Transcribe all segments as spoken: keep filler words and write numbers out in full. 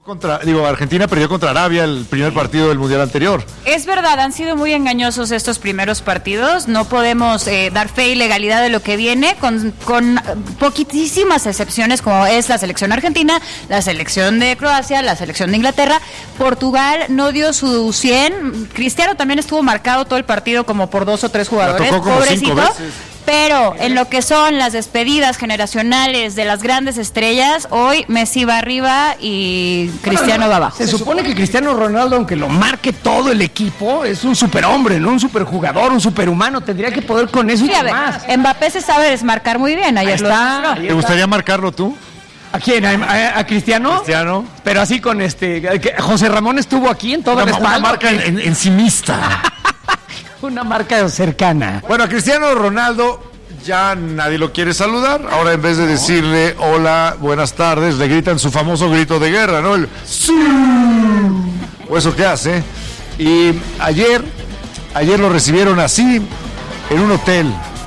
Contra, digo, Argentina perdió contra Arabia el primer partido del Mundial anterior. Es verdad, han sido muy engañosos estos primeros partidos. No podemos eh, dar fe y legalidad de lo que viene, con, con poquitísimas excepciones, como es la selección argentina, la selección de Croacia, la selección de Inglaterra. Portugal no dio su cien. Cristiano también estuvo marcado todo el partido como por dos o tres jugadores. La tocó como pobrecito. cinco veces. Pero en lo que son las despedidas generacionales de las grandes estrellas, hoy Messi va arriba y Cristiano va abajo. Se supone que Cristiano Ronaldo, aunque lo marque todo el equipo, es un superhombre, ¿no? Un superjugador, un superhumano. Tendría que poder con eso y Sí, a con ver, más. Mbappé se sabe desmarcar muy bien. Ayer Ahí lo está. demostró. ¿Te gustaría marcarlo tú? ¿A quién? ¿A, a- a Cristiano? Cristiano. Pero así con este... que José Ramón estuvo aquí en toda Una, la una espalda. marca en, en- encimista. Una marca cercana. Bueno, a Cristiano Ronaldo ya nadie lo quiere saludar. Ahora en vez de decirle hola, buenas tardes, le gritan su famoso grito de guerra, ¿no? El ¡sí! O eso que hace. Y ayer, ayer lo recibieron así, en un hotel.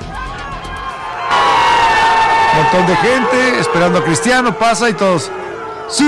Un montón de gente esperando a Cristiano, pasa y todos ¡sí!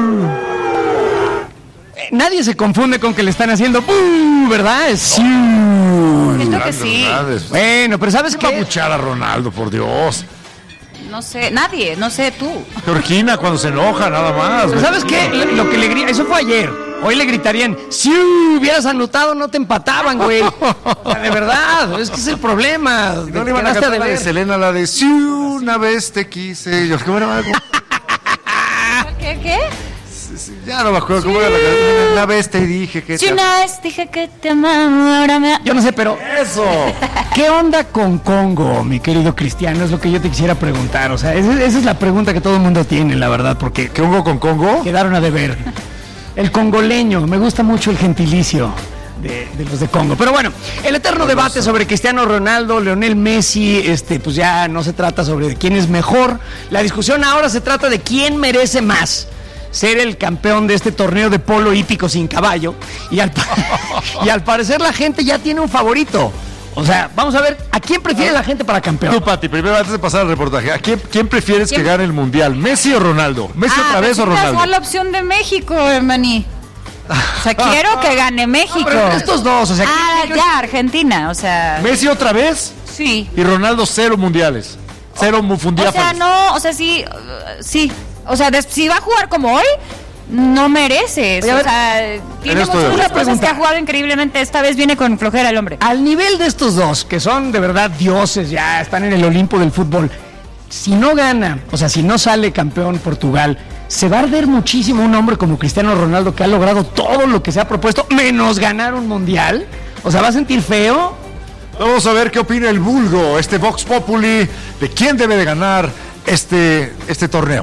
Nadie se confunde con que le están haciendo ¡bú! ¿Verdad? Es sí. Siento que sí. Bueno, pero ¿sabes ¿Qué va a qué? buchar a Ronaldo, por Dios? No sé, nadie, no sé tú. Georgina cuando se enoja, nada más. Pero ¿sabes qué? Lo que le grita, eso fue ayer. Hoy le gritarían, si hubieras anotado no te empataban, güey. O sea, de verdad, es que es el problema. No le iban a Quedaste cantar la de deber. Selena, la de si una vez te quise. Yo, ¿qué bueno, algo? ¿Qué, qué? Ya no me acuerdo cómo era la canción. Una vez te dije que Si te una vez dije que te amaba, ahora me... Yo no sé, pero Eso. ¿qué onda con Congo, mi querido Cristiano? Es lo que yo te quisiera preguntar. O sea, esa, esa es la pregunta que todo el mundo tiene, la verdad, porque ¿Qué hongo con Congo? quedaron a deber. El congoleño, me gusta mucho el gentilicio de, de los de Congo. Pero bueno, el eterno debate sobre Cristiano Ronaldo, Lionel Messi, este, pues ya no se trata sobre quién es mejor. La discusión ahora se trata de quién merece más ser el campeón de este torneo de polo hípico sin caballo. Y al, pa- y al parecer la gente ya tiene un favorito. O sea, vamos a ver, ¿a quién prefiere la gente para campeón? Tú, Pati, primero antes de pasar al reportaje, ¿a quién, quién prefieres ¿Quién? que gane el Mundial? ¿Messi o Ronaldo? ¿Messi Ah, otra vez o pensé que ibas a dar Ronaldo? la opción de México, hermaní. O sea, quiero que gane México. Pero entre estos dos, o sea, Ah, ¿quién- ya, Argentina, o sea, ¿Messi otra vez? sí. Y Ronaldo cero mundiales. Cero mu- O fundiáfanes. sea, no, o sea, sí, uh, sí. O sea, des- si va a jugar como hoy, no mereces. Oye, a O ver, sea, tiene esto de- muchas Una cosas pregunta. que ha jugado increíblemente. Esta vez viene con flojera el hombre. al nivel de estos dos, que son de verdad dioses, ya están en el Olimpo del fútbol, si no gana, o sea, si no sale campeón Portugal, se va a arder muchísimo un hombre como Cristiano Ronaldo, que ha logrado todo lo que se ha propuesto, menos ganar un mundial. O sea, va a sentir feo. Vamos a ver qué opina el vulgo, este Vox Populi, de quién debe de ganar este, este torneo.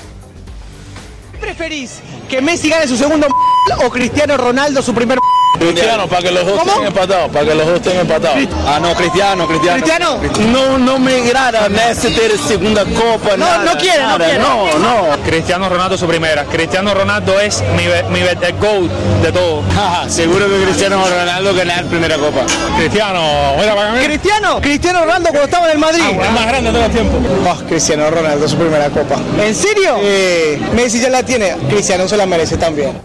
¿Preferís que Messi gane su segundo o Cristiano Ronaldo su primer? Cristiano, para que los dos ¿Cómo? estén empatados, para que los dos estén empatados. Ah, no, Cristiano, Cristiano. ¿Cristiano? No, no me agrada Messi tener segunda copa. No, no quiere, no quiere. No, no. Cristiano Ronaldo su primera. Cristiano Ronaldo es mi, mi el GOAT de todo. Jaja, seguro que Cristiano Ronaldo ganar primera copa. Cristiano, mira para mí. Cristiano, Cristiano Ronaldo cuando estaba en el Madrid. Es más grande de todo el tiempo. Oh, Cristiano Ronaldo su primera copa. ¿En serio? Eh, Messi ya la tiene, Cristiano se la merece también.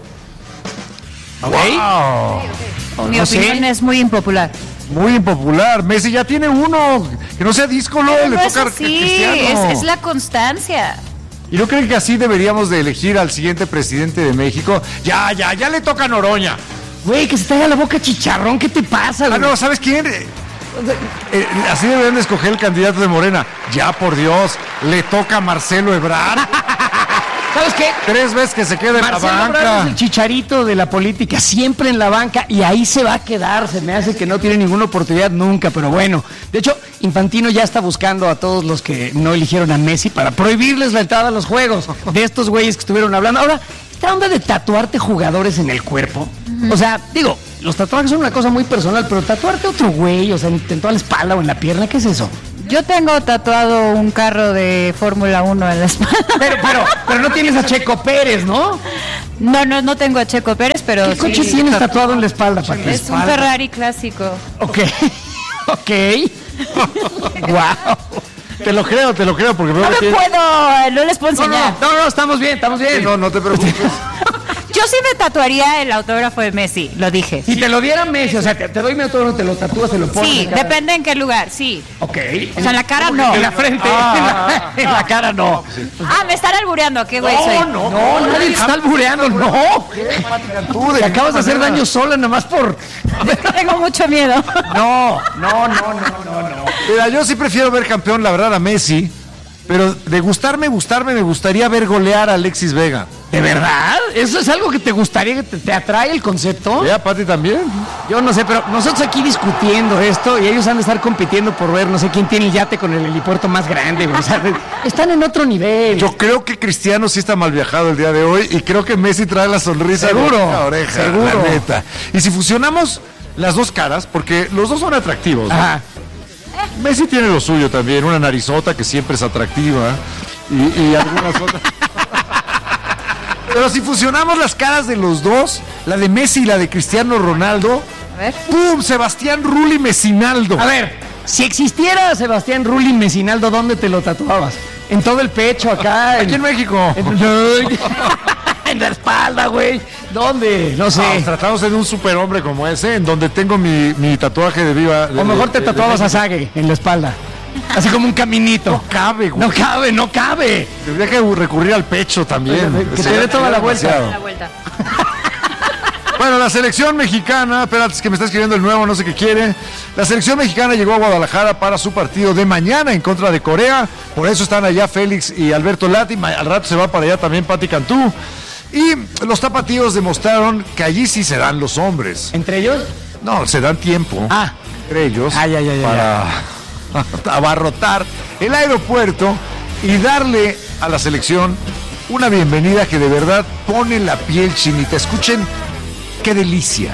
Wow. Mi no sé. opinión es muy impopular. Muy impopular. Messi ya tiene uno. Que no sea díscolo, Pero le no es toca a así, Cristiano. es, es la constancia. ¿Y no creen que así deberíamos de elegir al siguiente presidente de México? Ya, ya, ya le toca a Noroña. Güey, que se te haga la boca chicharrón, ¿qué te pasa, Ah, güey? no, ¿sabes quién? Eh, eh, así deberían de escoger el candidato de Morena. Ya, por Dios, le toca a Marcelo Ebrard. ¿Sabes qué? Tres veces que se queda en Marcelo la Ebrard banca. es el chicharito de la política, siempre en la banca, y ahí se va a quedar. Se me hace que no tiene ninguna oportunidad nunca, pero bueno. De hecho, Infantino ya está buscando a todos los que no eligieron a Messi para prohibirles la entrada a los juegos de estos güeyes que estuvieron hablando. Ahora, esta onda de tatuarte jugadores en el cuerpo, o sea, digo, los tatuajes son una cosa muy personal, pero tatuarte a otro güey, o sea, en, en toda la espalda o en la pierna, ¿qué es eso? Yo tengo tatuado un carro de Fórmula uno en la espalda. Pero, pero, pero no tienes a Checo Pérez, ¿no? No, no, no tengo a Checo Pérez, pero ¿Qué sí. coche tienes tatuado en la espalda, Pati? Es un Ferrari clásico. Ok, ok. Wow. Te lo creo, te lo creo, porque veo No que me tiene- puedo, no les puedo No, enseñar. no, no, no, estamos bien, estamos bien. No, no te preocupes. yo sí me tatuaría el autógrafo de Messi, lo dije. Si te lo diera Messi, o sea, te, te doy mi autógrafo, te lo tatúas, te lo pones. Sí, en la cara. depende en qué lugar, sí. Ok. O sea, en la cara no. En la frente, Ah, en, la, en la cara no. Ah, me están albureando, qué güey soy. No, no, nadie te está albureando, no. Tú, Te de acabas de hacer manera. daño sola nomás por... Tengo mucho miedo. No, no, no, no, no, no. Mira, yo sí prefiero ver campeón, la verdad, a Messi. Pero de gustarme, gustarme, me gustaría ver golear a Alexis Vega. ¿De verdad? ¿Eso es algo que te gustaría, que te, te atrae el concepto? ¿Ya, Pati, también? Yo no sé, pero nosotros aquí discutiendo esto y ellos han de estar compitiendo por ver, no sé quién tiene el yate con el helipuerto más grande, güey. O sea, están en otro nivel. Yo creo que Cristiano sí está mal viajado el día de hoy y creo que Messi trae la sonrisa Seguro, de oreja a oreja, seguro. la neta. Y si fusionamos las dos caras, porque los dos son atractivos, ¿no? Ajá. Messi tiene lo suyo también, una narizota que siempre es atractiva y, y algunas otras. Pero si fusionamos las caras de los dos, la de Messi y la de Cristiano Ronaldo, A ver. ¡pum! Sebastián Rulli Messinaldo. A ver, si existiera Sebastián Rulli Messinaldo, ¿dónde te lo tatuabas? En todo el pecho, acá. Aquí en México. En, en la espalda, güey. ¿Dónde? No sé. Nos tratamos de un superhombre como ese, en donde tengo mi, mi tatuaje de viva. de- O mejor te de- de tatuabas a México. Sague en la espalda. Así como un caminito. No cabe, güey. No cabe, no cabe. Tendría que recurrir al pecho también. Que te Sería- dé toda sería la vuelta. demasiado. La vuelta. Bueno, la selección mexicana, espérate, es que me está escribiendo el nuevo, no sé qué quiere. La selección mexicana llegó a Guadalajara para su partido de mañana en contra de Corea. Por eso están allá Félix y Alberto Lati. Ma- Al rato se va para allá también Pati Cantú. Y los tapatíos demostraron que allí sí se dan los hombres. ¿Entre ellos? No, se dan tiempo Ah. entre ellos Ah, ya, ya, ya, para abarrotar el aeropuerto y darle a la selección una bienvenida que de verdad pone la piel chinita. Escuchen qué delicia.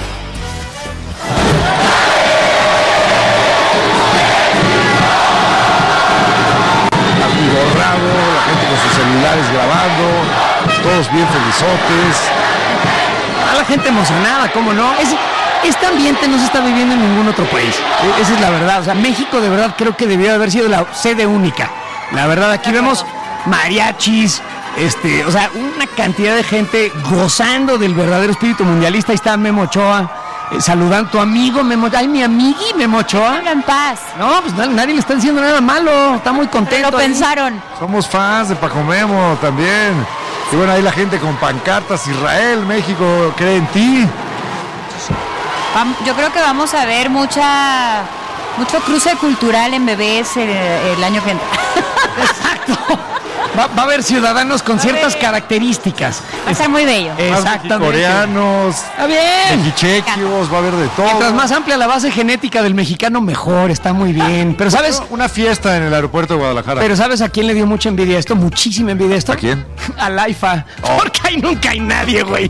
Atiborrado, la gente con sus celulares grabando, todos bien felizotes. A la gente emocionada, ¿cómo no? Es, este ambiente no se está viviendo en ningún otro país. E- Esa es la verdad. O sea, México de verdad creo que debió haber sido la sede única. La verdad, aquí vemos mariachis, este, o sea, una cantidad de gente gozando del verdadero espíritu mundialista. Ahí está Memo Ochoa, eh, saludando a tu amigo Memo. Ay, mi amigui Memo Ochoa. Déjalo en paz. No, pues na- nadie le está diciendo nada malo. Está muy contento. Lo ahí. pensaron. Somos fans de Paco Memo también. Y bueno, ahí la gente con pancartas. Israel, México, cree en ti. Vam- Yo creo que vamos a ver mucha mucho cruce cultural en bebés el, el año que entra. Exacto. Va, va a haber ciudadanos con ciertas ver. características. Va a estar muy bello. Exactamente. Coreanos, Está bien. mexichequios, va a haber de todo. Mientras más amplia la base genética del mexicano, mejor. Está muy bien. Pero ¿sabes? Una fiesta en el aeropuerto de Guadalajara. Pero ¿sabes a quién le dio mucha envidia esto? Muchísima envidia esto. ¿A quién? Al AIFA. Porque ahí nunca hay nadie, güey.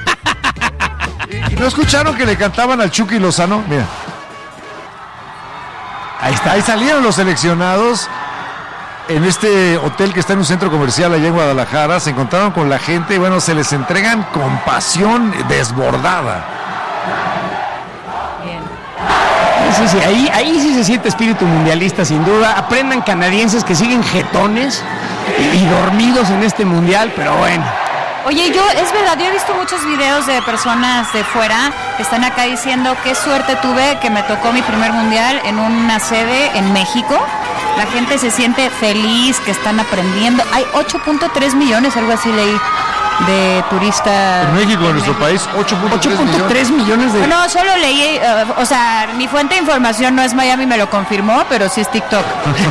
¿Y no escucharon que le cantaban al Chucky Lozano? Mira. Ahí está, ahí salieron los seleccionados en este hotel que está en un centro comercial allá en Guadalajara. Se encontraron con la gente y bueno, se les entregan con pasión desbordada. Bien. Sí, sí, ahí, ahí sí se siente espíritu mundialista, sin duda. Aprendan canadienses que siguen jetones y, y dormidos en este mundial, pero bueno. Oye, yo, es verdad, yo he visto muchos videos de personas de fuera que están acá diciendo qué suerte tuve que me tocó mi primer mundial en una sede en México. La gente se siente feliz, que están aprendiendo. Hay ocho punto tres millones, algo así leí, de turistas. En México, en nuestro país, ocho punto ocho tres punto millones. tres millones de... No, solo leí, eh, o sea, mi fuente de información no es Miami, me lo confirmó, pero sí es TikTok.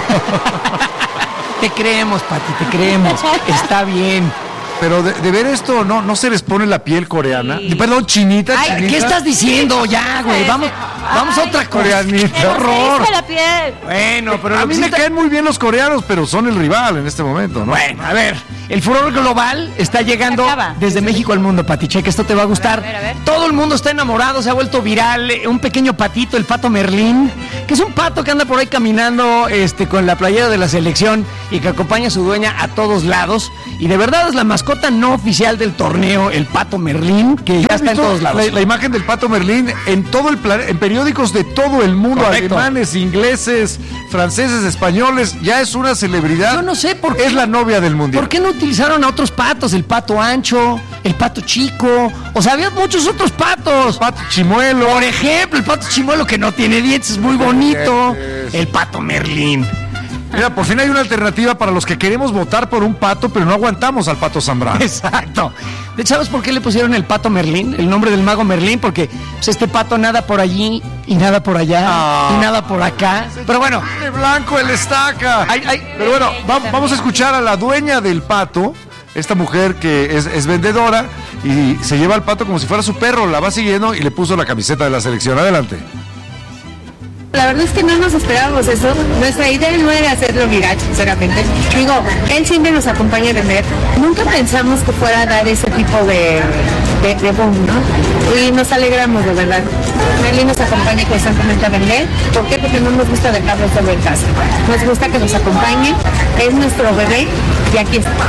Te creemos, Pati, te creemos. Está bien. Pero de, de ver esto, ¿no, no se les pone la piel coreana? Sí. Perdón, chinita, Ay, chinita. ¿qué estás diciendo ya, güey? Vamos, vamos a otra cosa. Coreanita. ¡Qué horror! la piel. Bueno, pero A lo mí que me sí está- caen muy bien los coreanos, pero son el rival en este momento, ¿no? Bueno, a ver, el furor global está llegando Acaba. desde México al mundo, Pati. Checa, esto te va a gustar. A ver, a ver, a ver. Todo el mundo está enamorado, se ha vuelto viral. eh, Un pequeño patito, el pato Merlín, que es un pato que anda por ahí caminando este, con la playera de la selección y que acompaña a su dueña a todos lados. Y de verdad es la mascota no oficial del torneo, el pato Merlín, que ya Yo he está en visto todos lados. La, la imagen del pato Merlín en todo el planeta, en periódicos periódicos de todo el mundo, Correcto. alemanes, ingleses, franceses, españoles, ya es una celebridad. Yo no sé por qué. Es la novia del mundial. ¿Por qué no utilizaron a otros patos? El pato ancho, el pato chico. O sea, había muchos otros patos. Pato Chimuelo. Por ejemplo, el pato chimuelo que no tiene dientes, es muy bonito. El pato Merlín. Mira, por fin hay una alternativa para los que queremos votar por un pato, pero no aguantamos al pato Zambrano. Exacto. De hecho, ¿sabes por qué le pusieron el pato Merlín? El nombre del mago Merlín, porque pues, este pato nada por allí y nada por allá Ah. y nada por acá. Pero bueno, De blanco el estaca. Ay, ay. Pero bueno, va- vamos a escuchar a la dueña del pato, esta mujer que es, es vendedora y se lleva al pato como si fuera su perro, la va siguiendo y le puso la camiseta de la selección. Adelante. La verdad es que no nos esperábamos eso. Nuestra idea no era hacerlo viral, sinceramente. Digo, él siempre nos acompaña a vender. Nunca pensamos que fuera a dar ese tipo de, de, de boom, ¿no? Y nos alegramos, de verdad. Nelly nos acompaña constantemente a vender. ¿Por qué? Porque no nos gusta dejarlo solo en casa. Nos gusta que nos acompañe. Es nuestro bebé y aquí está.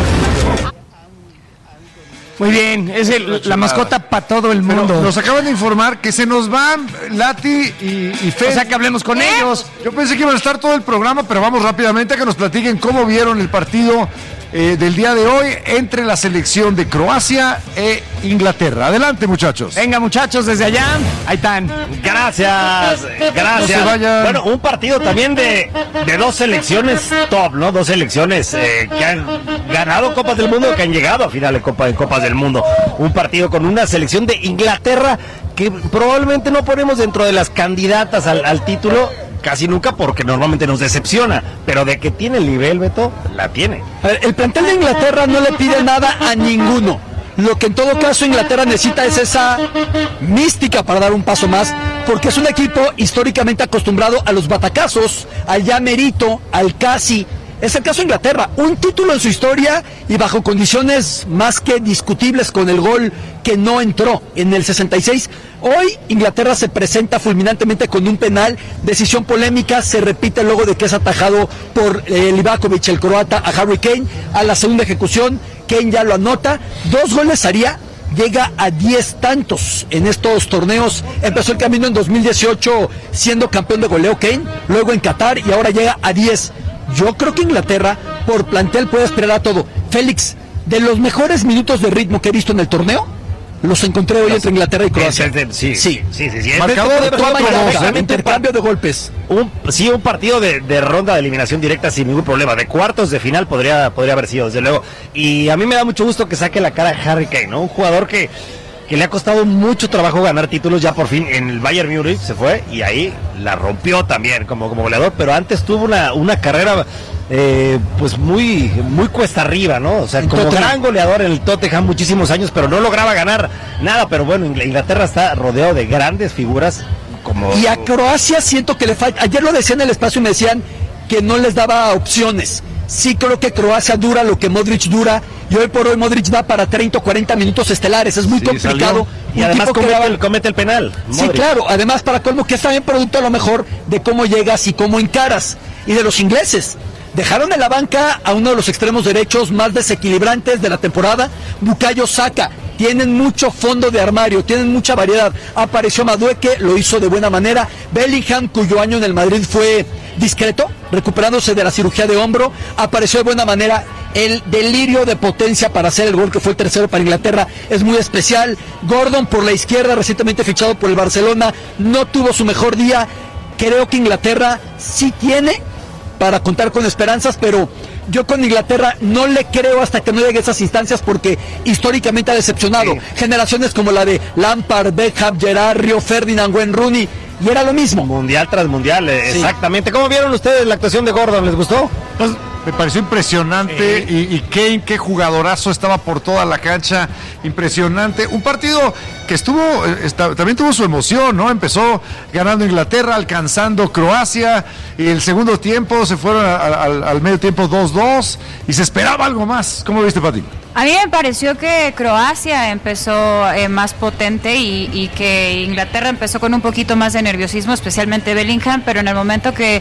muy bien, es el- la mascota para todo el Pero mundo. nos acaban de informar que se nos van Lati y, y Fed. O sea, que hablemos con ellos. Yo pensé que iban a estar todo el programa, pero vamos rápidamente a que nos platiquen cómo vieron el partido eh, del día de hoy entre la selección de Croacia e Inglaterra. Adelante, muchachos. Venga, muchachos, desde allá, ahí están. Gracias, gracias. No se vayan. Bueno, un partido también de, de dos selecciones top, ¿no? Dos selecciones eh, que han ganado Copas del Mundo, que han llegado a final de Copa de Copas del Mundo. Un partido con una selección de Inglaterra que probablemente no ponemos dentro de las candidatas al, al título casi nunca, porque normalmente nos decepciona, pero de que tiene el nivel, Beto, la tiene. A ver, el plantel de Inglaterra no le pide nada a ninguno. Lo que en todo caso Inglaterra necesita es esa mística para dar un paso más, porque es un equipo históricamente acostumbrado a los batacazos, al ya merito, al casi. Es el caso de Inglaterra, un título en su historia y bajo condiciones más que discutibles, con el gol que no entró en el sesenta y seis. Hoy Inglaterra se presenta fulminantemente con un penal, decisión polémica, se repite luego de que es atajado por eh, Livakovic, el croata, a Harry Kane. A la segunda ejecución, Kane ya lo anota, dos goles haría. Llega a diez tantos en estos torneos. Empezó el camino en dos mil dieciocho siendo campeón de goleo Kane, luego en Qatar y ahora llega a diez. Yo creo que Inglaterra, por plantel, puede esperar a todo. Félix, de los mejores minutos de ritmo que he visto en el torneo, los encontré hoy entre Inglaterra y Croacia. Sí, sí, sí, sí, sí. Marcador Este- cuatro este- dos, este- ¿eh? Intercambio de golpes. Un, sí, un partido de, de ronda de eliminación directa sin ningún problema. De cuartos de final podría, podría haber sido, desde luego. Y a mí me da mucho gusto que saque la cara Harry Kane, ¿no? Un jugador que, que le ha costado mucho trabajo ganar títulos. Ya por fin en el Bayern Múnich se fue y ahí la rompió también como, como goleador. Pero antes tuvo una, una carrera eh, pues muy, muy cuesta arriba, ¿no? O sea, En como Tottenham. gran goleador en el Tottenham muchísimos años, pero no lograba ganar nada. Pero bueno, Ingl- Inglaterra está rodeado de grandes figuras como... Y a Croacia siento que le falta. Ayer lo decía en el espacio y me decían que no les daba opciones. Sí creo que Croacia dura lo que Modric dura, y hoy por hoy Modric da para treinta o cuarenta minutos estelares. Es muy Sí, complicado. salió. Y Un además tipo que comete daba- el, comete el penal. Sí, Modric. claro, además para colmo que es también producto a lo mejor de cómo llegas y cómo encaras. Y de los ingleses, dejaron en la banca a uno de los extremos derechos más desequilibrantes de la temporada, Bukayo Saka. Tienen mucho fondo de armario, tienen mucha variedad. Apareció Madueke, lo hizo de buena manera. Bellingham, cuyo año en el Madrid fue discreto, recuperándose de la cirugía de hombro, apareció de buena manera. El delirio de potencia para hacer el gol, que fue el tercero para Inglaterra, es muy especial. Gordon por la izquierda, recientemente fichado por el Barcelona, no tuvo su mejor día. Creo que Inglaterra sí tiene para contar con esperanzas, pero yo con Inglaterra no le creo hasta que no llegue a esas instancias, porque históricamente ha decepcionado. Sí. Generaciones como la de Lampard, Beckham, Gerrard, Rio Ferdinand, Wayne Rooney, y era lo mismo. Mundial tras mundial, eh, Sí. exactamente. ¿Cómo vieron ustedes la actuación de Gordon? ¿Les gustó? Pues, me pareció impresionante y, y Kane, qué jugadorazo, estaba por toda la cancha, impresionante. Un partido que estuvo, eh, está- también tuvo su emoción, ¿no? Empezó ganando Inglaterra, alcanzando Croacia, y el segundo tiempo se fueron a- a- al, al medio tiempo dos dos y se esperaba algo más. ¿Cómo viste, Pati? A mí me pareció que Croacia empezó eh, más potente y, y que Inglaterra empezó con un poquito más de nerviosismo, especialmente Bellingham, pero en el momento que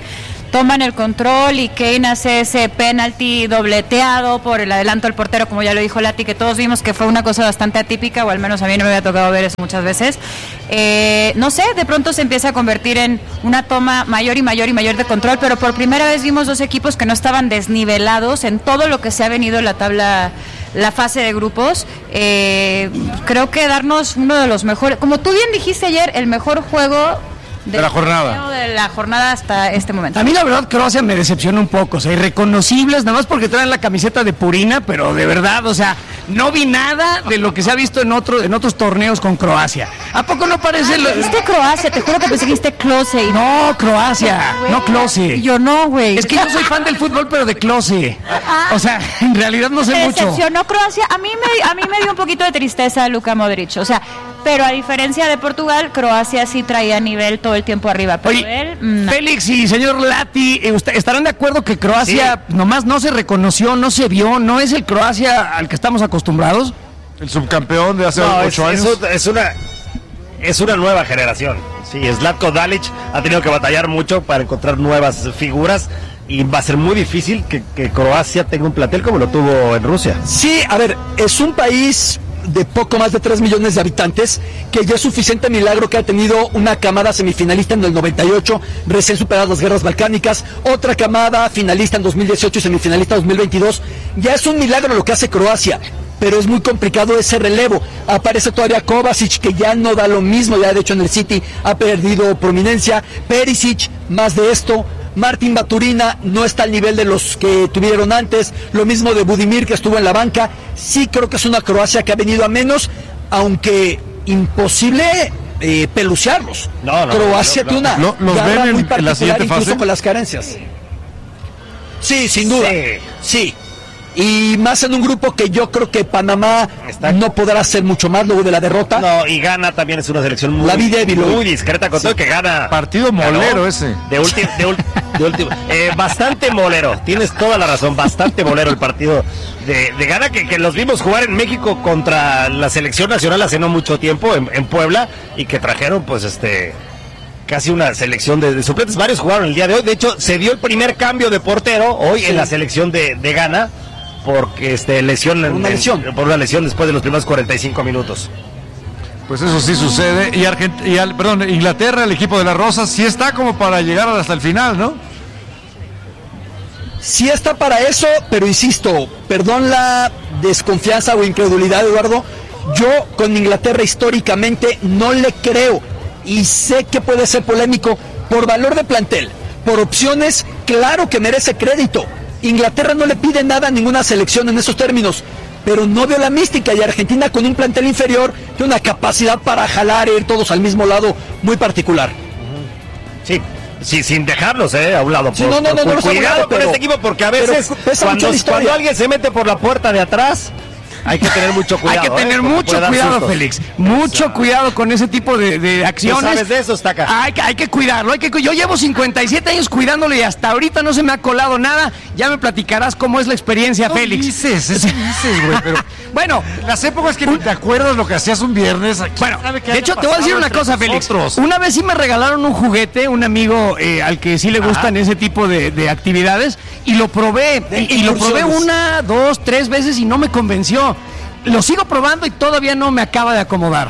toman el control y Kane hace ese penalti dobleteado por el adelanto del portero, como ya lo dijo Lati, que todos vimos que fue una cosa bastante atípica, o al menos a mí no me había tocado ver eso muchas veces. Eh, no sé, de pronto se empieza a convertir en una toma mayor y mayor y mayor de control, pero por primera vez vimos dos equipos que no estaban desnivelados en todo lo que se ha venido en la tabla, la fase de grupos. Eh, creo que darnos uno de los mejores, como tú bien dijiste ayer, el mejor juego de, de la jornada de la jornada hasta este momento. A mí la verdad Croacia me decepciona un poco, o sea, irreconocibles, nada más porque traen la camiseta de Purina, pero de verdad, o sea, no vi nada de lo que se ha visto en otro, en otros torneos con Croacia. ¿A poco no parece? Ah, lo... ¿Viste Croacia? Te juro que pensé que viste Klose. Y... No, Croacia, wey, no Klose. Yo no, güey. Es que yo soy fan del fútbol, pero de Klose. Ah, o sea, en realidad no sé me mucho. Me decepcionó Croacia. A mí me, a mí me dio un poquito de tristeza Luka Modric, o sea, pero a diferencia de Portugal, Croacia sí traía nivel todo el tiempo arriba. Pero Oye, él, no. Félix y señor Lati, ¿estarán de acuerdo que Croacia sí. nomás no se reconoció, no se vio, no es el Croacia al que estamos acostumbrados? El subcampeón de hace no, ocho es, años. Es, es una es una nueva generación. Sí, Zlatko Dalic ha tenido que batallar mucho para encontrar nuevas figuras. Y va a ser muy difícil que, que Croacia tenga un plantel como lo tuvo en Rusia. Sí, a ver, es un país de poco más de tres millones de habitantes, que ya es suficiente milagro que ha tenido una camada semifinalista en el noventa y ocho, recién superadas las guerras balcánicas, otra camada finalista en dos mil dieciocho y semifinalista en dos mil veintidós. Ya es un milagro lo que hace Croacia, pero es muy complicado ese relevo. Aparece todavía Kovacic, que ya no da lo mismo, ya de hecho en el City ha perdido prominencia. Perisic, más de esto. Martin Baturina no está al nivel de los que tuvieron antes, lo mismo de Budimir, que estuvo en la banca. Sí creo que es una Croacia que ha venido a menos, aunque imposible eh, pelucearlos. No, no, Croacia no, no, tiene no, una ¿los garra ven muy en, en la particular, siguiente incluso fase? con las carencias. Sí, sin duda, Sí. sí. Y más en un grupo que yo creo que Panamá Está... no podrá hacer mucho más luego de la derrota. No, y Ghana también es una selección muy, La vi débil, muy discreta, con sí. todo que gana. Partido molero ganó, ese. De último, de, ul, de último. Eh, bastante molero, tienes toda la razón, bastante molero el partido de, de Ghana, que, que los vimos jugar en México contra la selección nacional hace no mucho tiempo, en, en Puebla, y que trajeron pues este... casi una selección de, de suplentes. Varios jugaron el día de hoy. De hecho, se dio el primer cambio de portero hoy sí. en la selección de, de Ghana, porque este lesión, por una en, lesión por una lesión después de los primeros cuarenta y cinco minutos. Pues eso sí sucede. Y, Argent y al, perdón, Inglaterra, el equipo de las Rosas, sí está como para llegar hasta el final, ¿no? Sí está para eso, pero insisto, perdón la desconfianza o incredulidad, Eduardo. Yo con Inglaterra históricamente no le creo. Y sé que puede ser polémico por valor de plantel, por opciones, claro que merece crédito. Inglaterra no le pide nada a ninguna selección en esos términos, pero no veo la mística, y Argentina con un plantel inferior tiene una capacidad para jalar e ir todos al mismo lado muy particular. Sí, sí, sin dejarlos eh, a un lado. Por, sí, no, no, por, no, no, cuidado no, con pero, este equipo, porque a veces cuando, cuando alguien se mete por la puerta de atrás, hay que tener mucho cuidado. Hay que tener ¿eh? mucho cuidado, sustos. Félix. Mucho o sea, cuidado con ese tipo de, de acciones. ¿Tú sabes de eso, Staca? Hay, hay que cuidarlo. Hay que, yo llevo cincuenta y siete años cuidándolo y hasta ahorita no se me ha colado nada. Ya me platicarás cómo es la experiencia, no Félix. Dices, eso dices, güey. Pero bueno, las épocas que ni te acuerdas lo que hacías un viernes. Bueno, de hecho, te voy a decir una cosa, Félix. Nosotros. Una vez sí me regalaron un juguete, un amigo eh, al que sí le gustan Ajá. ese tipo de, de actividades, y lo probé. Y, y lo probé una, dos, tres veces y no me convenció. Lo sigo probando y todavía no me acaba de acomodar.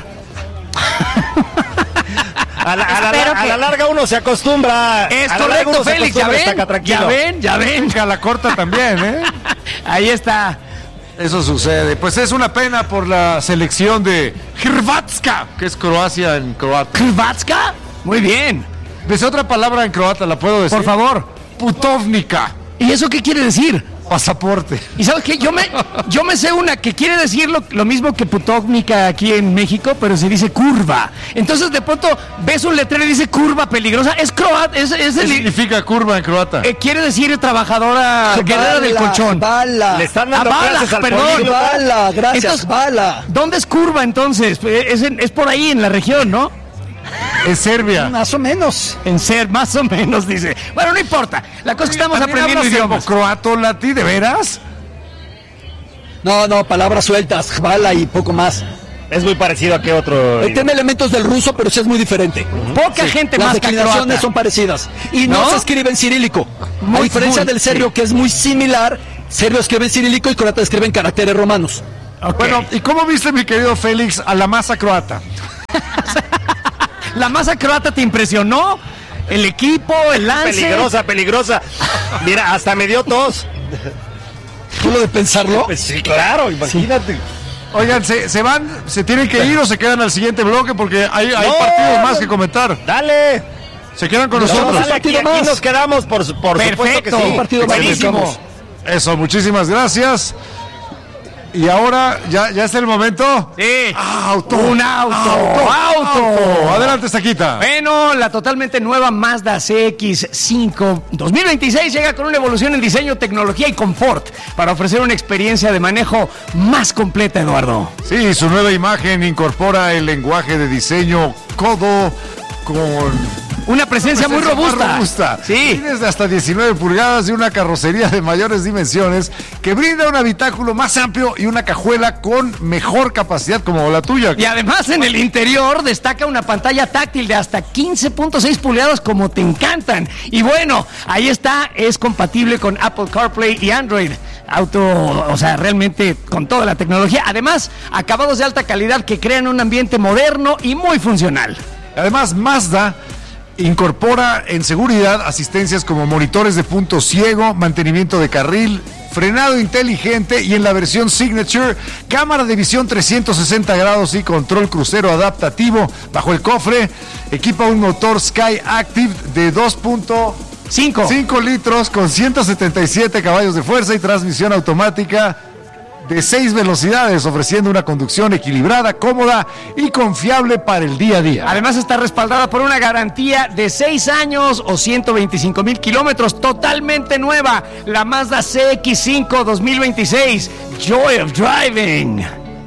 A la, a, la, a, la, a la larga uno se acostumbra. Es a correcto, Félix, ya ven, ya ven, ya ven. A la corta también, ¿eh? Ahí está. Eso sucede. Pues es una pena por la selección de Hrvatska, que es Croacia en croata. ¿Hrvatska? Muy bien. ¿Ves otra palabra en croata? ¿La puedo decir? Por favor. Putovnica. ¿Y eso qué quiere decir? Pasaporte. ¿Y sabes qué? Yo me, yo me sé una que quiere decir lo, lo mismo que putovnica aquí en México, pero se dice curva. Entonces de pronto ves un letrero y dice curva peligrosa. Es croata. Es, es ¿Qué el, significa curva en croata? Eh, quiere decir trabajadora bala, guerrera del colchón. Bala. Le están dando ah, clases bala, al perdón. Bala, gracias, entonces, bala. ¿Dónde es curva entonces? Es, en, es por ahí en la región, ¿no? En Serbia. Más o menos. En ser, más o menos, dice. Bueno, no importa. La cosa es que estamos aprendiendo idiomas. ¿Croato, Lati, de veras? No, no, palabras sueltas, bala y poco más. Es muy parecido a qué otro. Eh, tiene elementos del ruso, pero sí es muy diferente. Uh-huh. Poca sí. gente Las más declinaciones son parecidas. Y no, no se escribe en cirílico. Muy, a diferencia muy, del serbio, sí. que es muy similar, serbio escribe en cirílico y croata escribe en caracteres romanos. Okay. Bueno, ¿y cómo viste, mi querido Félix, a la masa croata? ¿La masa croata te impresionó? ¿El equipo, el lance? Peligrosa, peligrosa. Mira, hasta me dio tos. ¿Tú lo de pensarlo? Pues sí, claro, imagínate. Sí. Oigan, ¿se, ¿se van? ¿Se tienen que ir o se quedan al siguiente bloque? Porque hay, hay no, partidos más que comentar. Dale. Se quedan con no, nosotros. Dale, aquí, aquí nos quedamos, por, por supuesto que sí. Un partido buenísimo. Eso, muchísimas gracias. Y ahora, ¿ya, ya es el momento? Sí. ¡Auto! ¡Un auto! ¡Auto! ¡Auto! auto. Adelante, Saquita. Bueno, la totalmente nueva Mazda C X cinco dos mil veintiséis llega con una evolución en diseño, tecnología y confort para ofrecer una experiencia de manejo más completa, Eduardo. Sí, su nueva imagen incorpora el lenguaje de diseño codo con... Una presencia, presencia muy robusta. robusta. Sí. Tienes de hasta diecinueve pulgadas y una carrocería de mayores dimensiones que brinda un habitáculo más amplio y una cajuela con mejor capacidad como la tuya. Y además en el interior destaca una pantalla táctil de hasta quince punto seis pulgadas como te encantan. Y bueno, ahí está, es compatible con Apple CarPlay y Android Auto, o sea, realmente con toda la tecnología. Además, acabados de alta calidad que crean un ambiente moderno y muy funcional. Además, Mazda incorpora en seguridad asistencias como monitores de punto ciego, mantenimiento de carril, frenado inteligente y en la versión Signature, cámara de visión trescientos sesenta grados y control crucero adaptativo. Bajo el cofre, equipa un motor Sky Active de dos punto cinco litros con ciento setenta y siete caballos de fuerza y transmisión automática de seis velocidades, ofreciendo una conducción equilibrada, cómoda y confiable para el día a día. Además está respaldada por una garantía de seis años o ciento veinticinco mil kilómetros, totalmente nueva, la Mazda C X cinco dos mil veintiséis, Joy of Driving.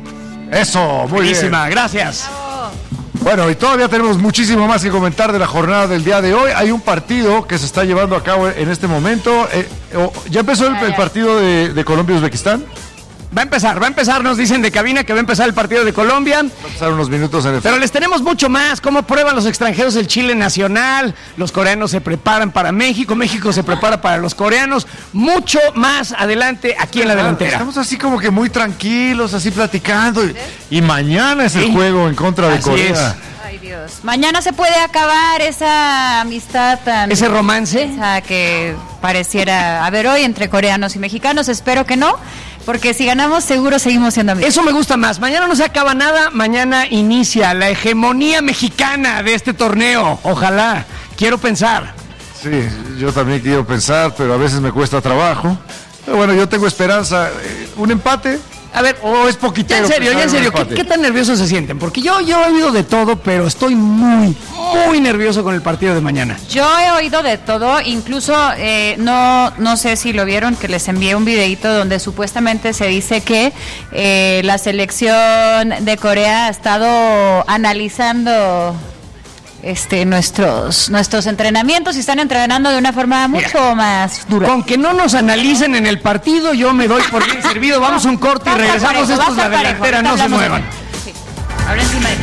Eso, muy Buenísima, bien. Gracias. Bueno, y todavía tenemos muchísimo más que comentar de la jornada del día de hoy. Hay un partido que se está llevando a cabo en este momento. Eh, oh, ¿Ya empezó el, el partido de, de Colombia-Uzbekistán? Va a empezar, va a empezar, nos dicen de cabina que va a empezar el partido de Colombia. Va a pasar unos minutos en el... Pero les tenemos mucho más, cómo prueban los extranjeros el Chile nacional, los coreanos se preparan para México, México se prepara para los coreanos, mucho más adelante aquí en la delantera. Estamos así como que muy tranquilos, así platicando, y, y mañana es el sí. juego en contra de así Corea. Es. Ay, Dios. Mañana se puede acabar esa amistad tan... ¿Ese romance? Esa que pareciera haber hoy entre coreanos y mexicanos, espero que no. Porque si ganamos, seguro seguimos siendo amigos. Eso me gusta más. Mañana no se acaba nada. Mañana inicia la hegemonía mexicana de este torneo. Ojalá. Quiero pensar. Sí, yo también quiero pensar, pero a veces me cuesta trabajo. Pero bueno, yo tengo esperanza. ¿Un empate? A ver, o es poquitero. Ya en serio, ya en serio. ¿Qué, ¿Qué tan nerviosos se sienten? Porque yo, yo he oído de todo, pero estoy muy, muy nervioso con el partido de mañana. Yo he oído de todo, incluso eh, no, no sé si lo vieron, que les envié un videito donde supuestamente se dice que eh, la selección de Corea ha estado analizando este nuestros nuestros entrenamientos y están entrenando de una forma mucho Mira, más dura. Con que no nos analicen en el partido, yo me doy por bien servido. Vamos a un corte y regresamos. Parejo, Esto es la delantera, no se muevan. Sí. Ahora encima de ti.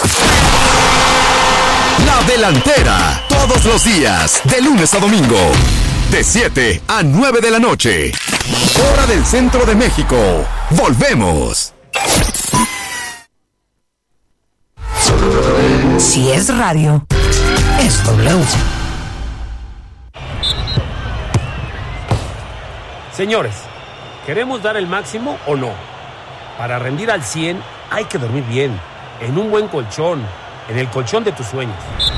La delantera, todos los días, de lunes a domingo, de siete a nueve de la noche, hora del centro de México. Volvemos. Si es radio, es W. Señores, ¿queremos dar el máximo o no? Para rendir al cien hay que dormir bien, en un buen colchón, en el colchón de tus sueños.